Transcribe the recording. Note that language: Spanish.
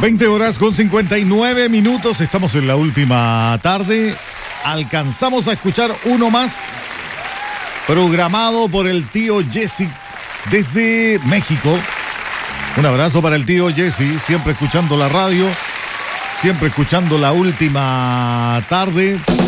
20 horas con 59 minutos. Estamos en la última tarde. Alcanzamos a escuchar uno más, programado por el tío Jesse desde México. Un abrazo para el tío Jesse, siempre escuchando la radio, siempre escuchando la última tarde.